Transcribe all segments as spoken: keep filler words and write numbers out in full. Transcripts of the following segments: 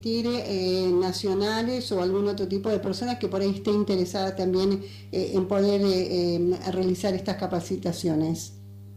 eh, nacionales o algún otro tipo de personas que por ahí esté interesada también eh, en poder eh, eh, realizar estas capacitaciones?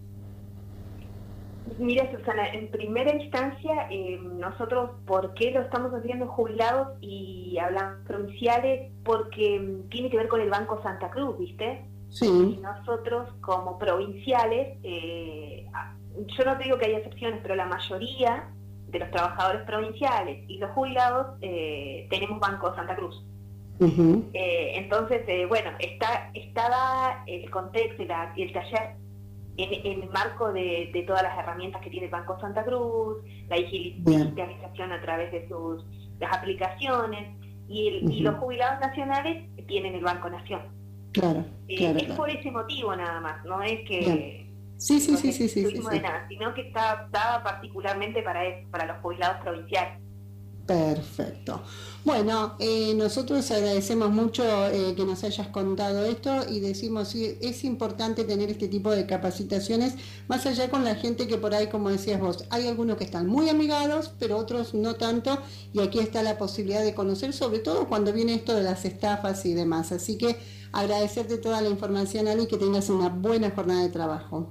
Mira, Susana, en primera instancia, eh, nosotros, ¿por qué lo estamos haciendo jubilados y hablamos provinciales? Porque um, tiene que ver con el Banco Santa Cruz, ¿viste? Sí. Y nosotros, como provinciales, eh, yo no te digo que hay excepciones, pero la mayoría de los trabajadores provinciales y los jubilados eh, tenemos Banco Santa Cruz. Uh-huh. eh, entonces, eh, bueno, está, está el contexto y, la, y el taller en, en el marco de, de todas las herramientas que tiene el Banco Santa Cruz, la digitalización a través de sus las aplicaciones, y, el, uh-huh. y los jubilados nacionales tienen el Banco Nación. Claro, eh, claro, es claro. por ese motivo nada más, no es que claro. sí, sí, no sí, sí, sí, sí, sí. sí. de nada, sino que está adaptada particularmente para eso, para los jubilados provinciales. Perfecto. Bueno, eh, nosotros agradecemos mucho eh, que nos hayas contado esto y decimos sí, es importante tener este tipo de capacitaciones, más allá con la gente que por ahí, como decías vos, hay algunos que están muy amigados, pero otros no tanto, y aquí está la posibilidad de conocer, sobre todo cuando viene esto de las estafas y demás. Así que agradecerte toda la información, Ali, y que tengas una buena jornada de trabajo.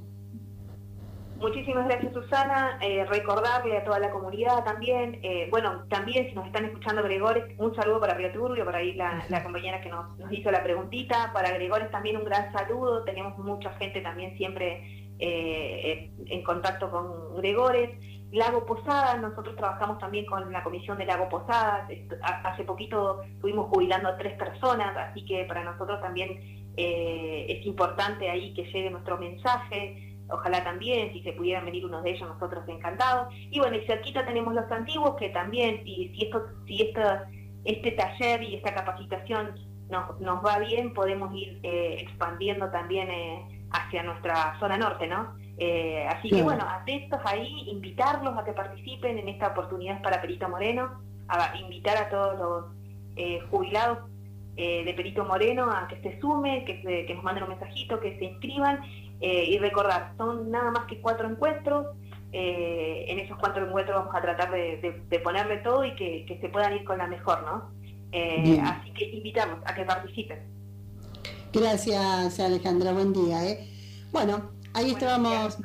Muchísimas gracias, Susana. Eh, recordarle a toda la comunidad también, eh, bueno, también si nos están escuchando Gregores, un saludo para Río Turbio, por ahí la, la compañera que nos, nos hizo la preguntita. Para Gregores también un gran saludo, tenemos mucha gente también siempre eh, en contacto con Gregores. Lago Posadas, nosotros trabajamos también con la comisión de Lago Posadas, hace poquito estuvimos jubilando a tres personas, así que para nosotros también eh, es importante ahí que llegue nuestro mensaje. Ojalá también, si se pudieran venir unos de ellos, nosotros encantados. Y bueno, y cerquita tenemos los antiguos, que también, si, si, esto, si esto, este taller y esta capacitación nos, nos va bien, podemos ir eh, expandiendo también eh, hacia nuestra zona norte, ¿no? Eh, así sí. que bueno, atentos ahí, invitarlos a que participen en esta oportunidad para Perito Moreno, a invitar a todos los eh, jubilados eh, de Perito Moreno a que se sumen, que, se, que nos manden un mensajito, que se inscriban. Eh, y recordar, son nada más que cuatro encuentros, eh, en esos cuatro encuentros vamos a tratar de, de, de ponerle todo y que, que se puedan ir con la mejor, ¿no? Eh, así que invitarlos a que participen. Gracias, Alejandra, buen día. ¿eh? Bueno, ahí Buenos estábamos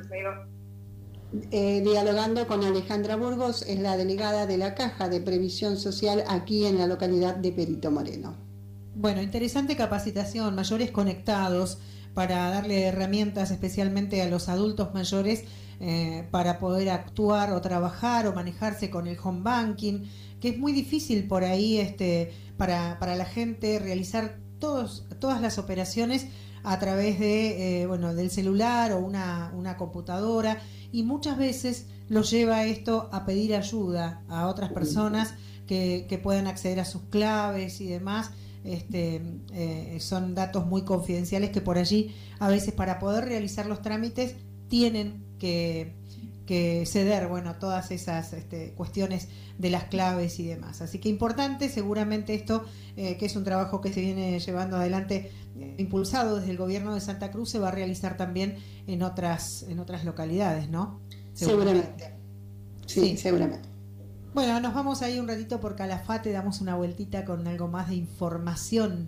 eh, dialogando con Alejandra Burgos, es la delegada de la Caja de Previsión Social aquí en la localidad de Perito Moreno. Bueno, interesante capacitación, mayores conectados, para darle herramientas especialmente a los adultos mayores eh, para poder actuar o trabajar o manejarse con el home banking, que es muy difícil por ahí este, para, para la gente realizar todos, todas las operaciones a través de, eh, bueno, del celular o una, una computadora, y muchas veces los lleva esto a pedir ayuda a otras personas que, que puedan acceder a sus claves y demás. Este, eh, son datos muy confidenciales que por allí a veces para poder realizar los trámites tienen que, que ceder, bueno, todas esas este, cuestiones de las claves y demás. Así que importante, seguramente esto eh, que es un trabajo que se viene llevando adelante eh, impulsado desde el gobierno de Santa Cruz, se va a realizar también en otras, en otras localidades, ¿no? Seguramente, seguramente. Sí, sí, seguramente. Bueno, nos vamos ahí un ratito por Calafate, damos una vueltita con algo más de información.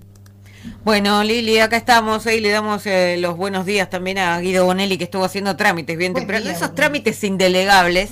Bueno, Lili, acá estamos, ahí le damos eh, los buenos días también a Guido Bonelli, que estuvo haciendo trámites bien Buen temprano, día, esos Bonelli. Trámites indelegables,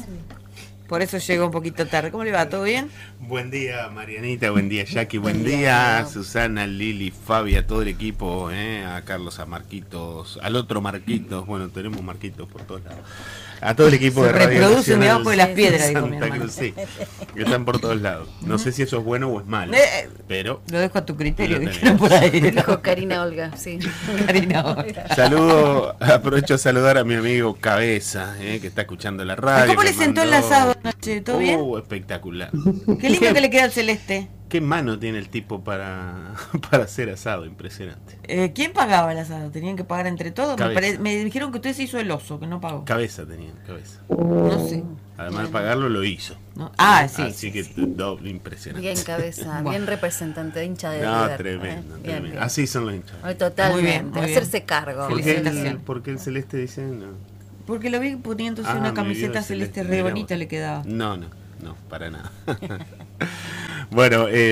por eso llegó un poquito tarde. ¿Cómo le va? ¿Todo bien? Buen día, Marianita, buen día, Jackie, buen día, Susana, Lili, Fabi, a todo el equipo, eh, a Carlos, a Marquitos, al otro Marquitos, bueno, tenemos Marquitos por todos lados. A todo el equipo Se de Radio reproducen Nacional debajo de las piedras, dijo mi Santa hermano. Cruz, sí, que están por todos lados. No sé si eso es bueno o es malo, Eh, pero Lo dejo a tu criterio, lo dijeron por ahí. Dijo Karina Olga, sí. Karina Olga. saludo, aprovecho a saludar a mi amigo Cabeza, eh, que está escuchando la radio. ¿Cómo le que sentó el mandó- asado anoche? ¿Todo bien? Uh, espectacular. Qué lindo que le queda el celeste. Qué mano tiene el tipo para, para hacer asado, impresionante. Eh, ¿Quién pagaba el asado? ¿Tenían que pagar entre todos? Me, Cabeza. pare- me dijeron que usted se hizo el oso, que no pagó. Cabeza tenía, cabeza. No sé. Además de pagarlo, lo hizo. No. Ah, sí. Así sí, que sí. doble impresionante. Bien cabeza, Bueno. bien representante, hincha de No, River, tremendo, ¿eh? Bien, tremendo. bien. Así son los hinchas. Ay, totalmente, Muy bien, muy bien. hacerse cargo. ¿Por qué, Felicitaciones. el, por qué el celeste dice no? Porque lo vi poniéndose Ah, una me camiseta vio el celeste celeste, re mira bonita vos. le quedaba. No, no, no, para nada. Bueno, eh,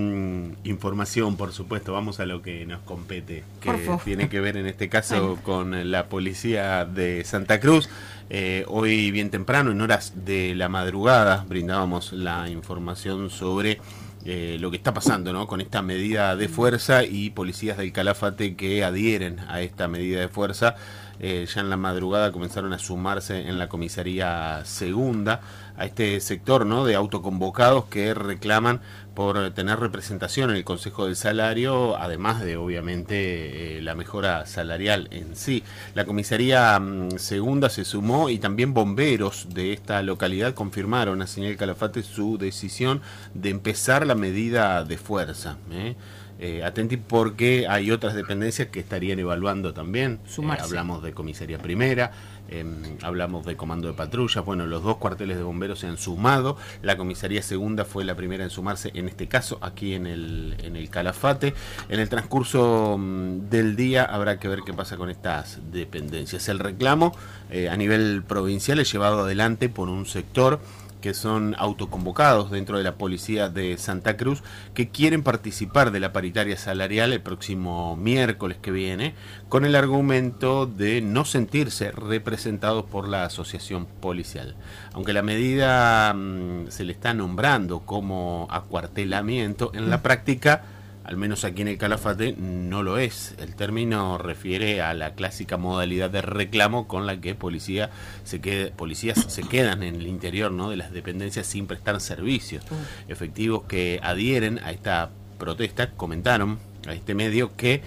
información, por supuesto, vamos a lo que nos compete, que tiene que ver en este caso con la policía de Santa Cruz. Eh, hoy bien temprano, en horas de la madrugada, brindábamos la información sobre eh, lo que está pasando, ¿no?, con esta medida de fuerza y policías del Calafate que adhieren a esta medida de fuerza. Eh, ya en la madrugada comenzaron a sumarse en la comisaría segunda a este sector, ¿no?, de autoconvocados que reclaman por tener representación en el Consejo del Salario, además de obviamente eh, la mejora salarial en sí. La comisaría mmm, segunda se sumó y también bomberos de esta localidad confirmaron a Señal Calafate su decisión de empezar la medida de fuerza. ¿eh? Eh, atenti porque hay otras dependencias que estarían evaluando también. Eh, hablamos de comisaría primera, eh, hablamos de comando de patrullas. Bueno, los dos cuarteles de bomberos se han sumado. La comisaría segunda fue la primera en sumarse, en este caso aquí en el, en el Calafate. En el transcurso um, del día habrá que ver qué pasa con estas dependencias. El reclamo eh, a nivel provincial es llevado adelante por un sector que son autoconvocados dentro de la policía de Santa Cruz, que quieren participar de la paritaria salarial el próximo miércoles que viene, con el argumento de no sentirse representados por la asociación policial. Aunque la medida mmm, se le está nombrando como acuartelamiento, en la práctica, al menos aquí en el Calafate, no lo es. El término refiere a la clásica modalidad de reclamo con la que policía se quede, policías se quedan en el interior, ¿no?, de las dependencias sin prestar servicios. Uh. Efectivos que adhieren a esta protesta comentaron a este medio que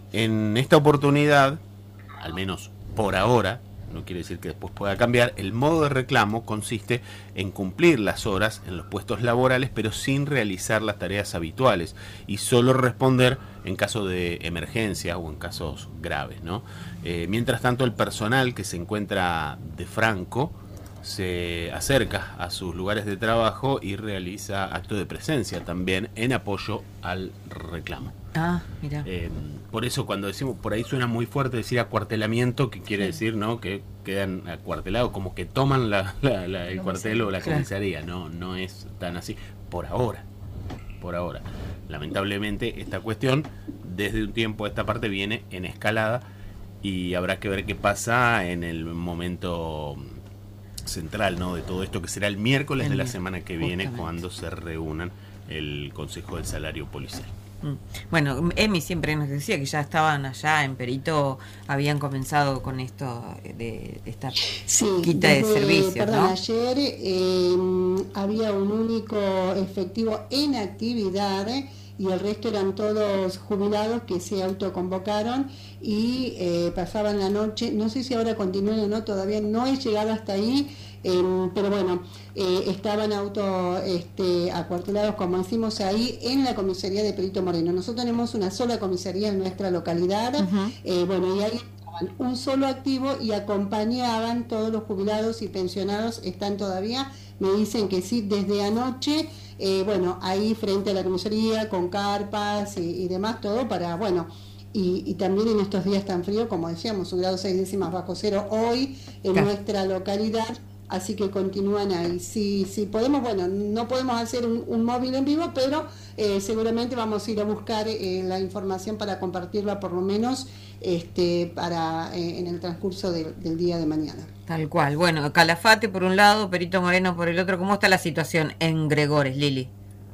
en esta oportunidad, al menos por ahora, no quiere decir que después pueda cambiar, el modo de reclamo consiste en cumplir las horas en los puestos laborales, pero sin realizar las tareas habituales y solo responder en caso de emergencia o en casos graves, ¿no? Eh, mientras tanto, el personal que se encuentra de franco se acerca a sus lugares de trabajo y realiza acto de presencia también en apoyo al reclamo. Ah, mira. Eh, por eso cuando decimos, por ahí suena muy fuerte decir acuartelamiento, que quiere sí. decir, ¿no?, que quedan acuartelados, como que toman la, la, la, el cuartel o la claro. comisaría. No, no es tan así. Por ahora, por ahora. Lamentablemente esta cuestión, desde un tiempo a esta parte, viene en escalada y habrá que ver qué pasa en el momento central, ¿no?, de todo esto, que será el miércoles el de la semana que viene, justamente, cuando se reúnan el Consejo del Salario Policial. Bueno, Emi siempre nos decía que ya estaban allá en Perito, habían comenzado con esto de esta sí, quita desde, de servicios, perdón, ¿no? Ayer eh, había un único efectivo en actividad eh, y el resto eran todos jubilados que se autoconvocaron y eh, pasaban la noche. No sé si ahora continúan o no, todavía no he llegado hasta ahí. Eh, pero bueno, eh, estaban auto este, acuartelados, como decimos ahí, en la comisaría de Perito Moreno. Nosotros tenemos una sola comisaría en nuestra localidad, uh-huh. eh, bueno, y ahí estaban un solo activo y acompañaban todos los jubilados y pensionados, están todavía, me dicen que sí, desde anoche, eh, bueno, ahí frente a la comisaría, con carpas y, y demás, todo para, bueno, Y, y también en estos días tan fríos, como decíamos, un grado seis décimas bajo cero hoy en claro. nuestra localidad, así que continúan ahí. Si, si podemos, bueno, no podemos hacer un, un móvil en vivo, pero eh, seguramente vamos a ir a buscar eh, la información para compartirla por lo menos este, para eh, en el transcurso de, del día de mañana. Tal cual. Bueno, Calafate por un lado, Perito Moreno por el otro. ¿Cómo está la situación en Gregores, Lili?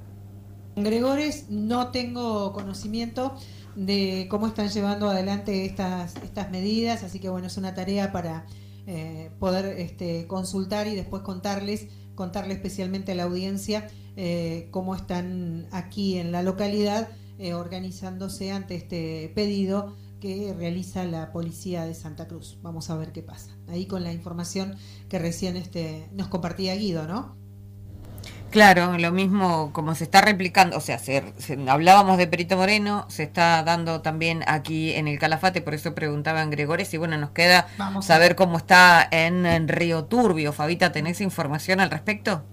En Gregores no tengo conocimiento de cómo están llevando adelante estas estas medidas, así que bueno, es una tarea para eh, poder este, consultar y después contarles, contarle especialmente a la audiencia eh, cómo están aquí en la localidad eh, organizándose ante este pedido que realiza la policía de Santa Cruz. Vamos a ver qué pasa. Ahí con la información que recién este nos compartía Guido, ¿no? Claro, lo mismo como se está replicando, o sea, se, se, hablábamos de Perito Moreno, se está dando también aquí en el Calafate, por eso preguntaba en Gregores, y bueno, nos queda Vamos saber cómo está en, en Río Turbio. Fabita, ¿tenés información al respecto?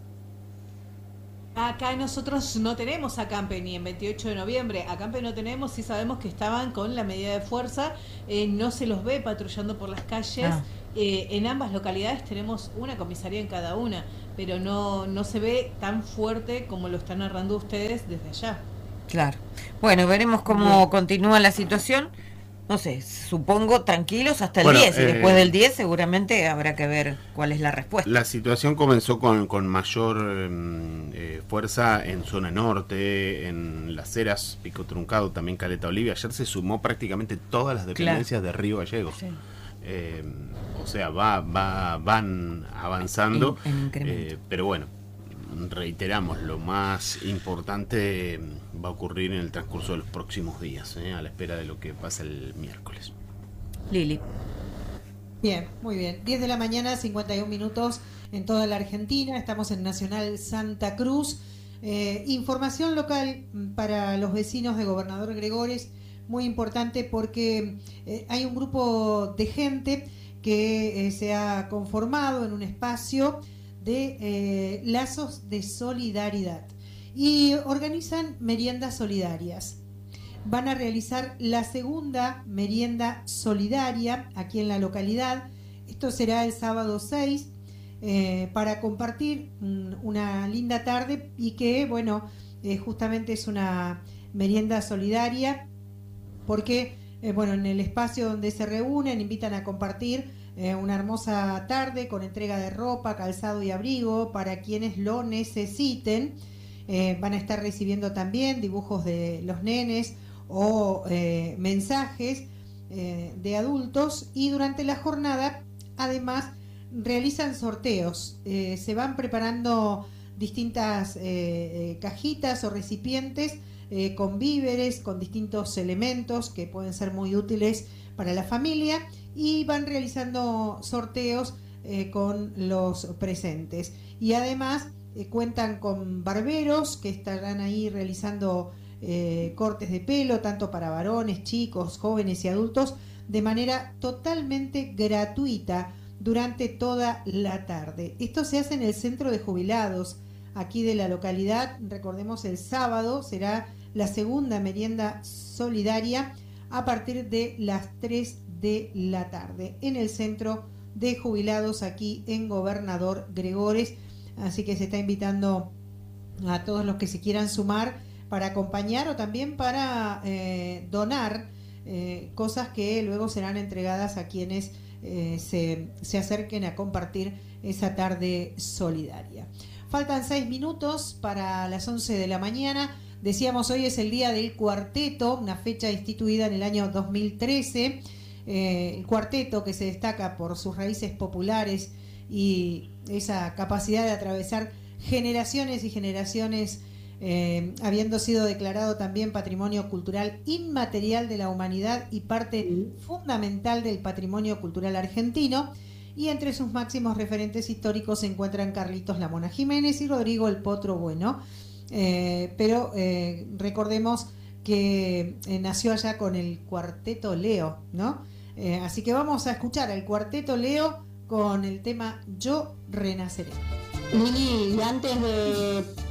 Acá nosotros no tenemos acampe ni en veintiocho de noviembre, acampe no tenemos, sí sabemos que estaban con la medida de fuerza, eh, no se los ve patrullando por las calles, ah. eh, en ambas localidades tenemos una comisaría en cada una, pero no, no se ve tan fuerte como lo están narrando ustedes desde allá. Claro. Bueno, veremos cómo Bien. continúa la situación. No sé, supongo tranquilos hasta el bueno, diez, y eh, después del diez seguramente habrá que ver cuál es la respuesta. La situación comenzó con, con mayor eh, fuerza en zona norte, en Las Heras, Pico Truncado, también Caleta Olivia. Ayer se sumó prácticamente todas las dependencias claro. de Río Gallegos. Sí. Eh, o sea, va, va, van avanzando, en, en eh, pero bueno, reiteramos, lo más importante va a ocurrir en el transcurso de los próximos días, ¿eh? a la espera de lo que pasa el miércoles. Lili. Bien, muy bien. diez de la mañana, cincuenta y un minutos en toda la Argentina. Estamos en Nacional Santa Cruz. Eh, información local para los vecinos de Gobernador Gregores, muy importante porque eh, hay un grupo de gente que eh, se ha conformado en un espacio de eh, lazos de solidaridad y organizan meriendas solidarias. Van a realizar la segunda merienda solidaria aquí en la localidad. Esto será el sábado seis eh, para compartir un, una linda tarde y que, bueno, eh, justamente es una merienda solidaria porque, eh, bueno, en el espacio donde se reúnen invitan a compartir Eh, una hermosa tarde con entrega de ropa, calzado y abrigo para quienes lo necesiten. Eh, van a estar recibiendo también dibujos de los nenes o eh, mensajes eh, de adultos, y durante la jornada además realizan sorteos. Eh, se van preparando distintas eh, eh, cajitas o recipientes eh, con víveres, con distintos elementos que pueden ser muy útiles para la familia, y van realizando sorteos eh, con los presentes. Y además eh, cuentan con barberos que estarán ahí realizando eh, cortes de pelo, tanto para varones, chicos, jóvenes y adultos, de manera totalmente gratuita durante toda la tarde. Esto se hace en el centro de jubilados aquí de la localidad. Recordemos, el sábado será la segunda merienda solidaria a partir de las tres de la tarde en el centro de jubilados aquí en Gobernador Gregores. Así que se está invitando a todos los que se quieran sumar para acompañar o también para eh, donar eh, cosas que luego serán entregadas a quienes eh, se, se acerquen a compartir esa tarde solidaria. Faltan seis minutos para las once de la mañana. Decíamos, hoy es el día del cuarteto, una fecha instituida en el año dos mil trece. Eh, el cuarteto, que se destaca por sus raíces populares y esa capacidad de atravesar generaciones y generaciones, eh, habiendo sido declarado también Patrimonio Cultural Inmaterial de la Humanidad y parte mm. fundamental del patrimonio cultural argentino. Y entre sus máximos referentes históricos se encuentran Carlitos La Mona Jiménez y Rodrigo El Potro Bueno. Eh, pero eh, recordemos que eh, nació allá con el Cuarteto Leo, ¿no? Eh, así que vamos a escuchar al Cuarteto Leo con el tema Yo Renaceré. Lili, y antes de